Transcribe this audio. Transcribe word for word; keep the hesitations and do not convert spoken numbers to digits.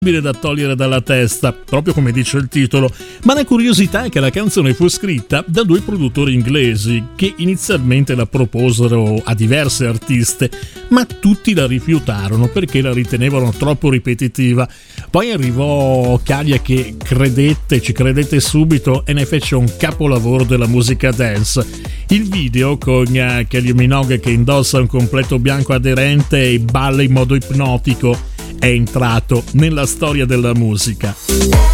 da togliere dalla testa, proprio come dice il titolo, ma la curiosità è che la canzone fu scritta da due produttori inglesi che inizialmente la proposero a diverse artiste, ma tutti la rifiutarono perché la ritenevano troppo ripetitiva. Poi arrivò Khalya che credette, ci credette subito e ne fece un capolavoro della musica dance. Il video con uh, Kylie Minogue che indossa un completo bianco aderente e balla in modo ipnotico è entrato nella storia della musica.